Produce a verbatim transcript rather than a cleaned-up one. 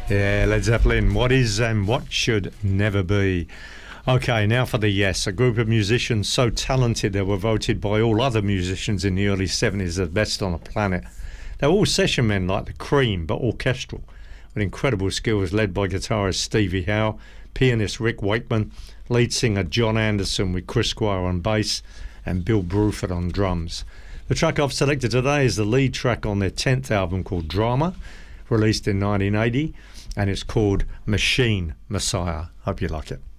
Yeah, Led Zeppelin, What Is and What Should Never Be. Okay, now for the Yes, a group of musicians so talented they were voted by all other musicians in the early seventies as the best on the planet. They were all session men like the Cream, but orchestral, with incredible skills led by guitarist Stevie Howe, pianist Rick Wakeman, lead singer John Anderson with Chris Squire on bass, and Bill Bruford on drums. The track I've selected today is the lead track on their tenth album called Drama, released in nineteen eighty, and it's called Machine Messiah. Hope you like it.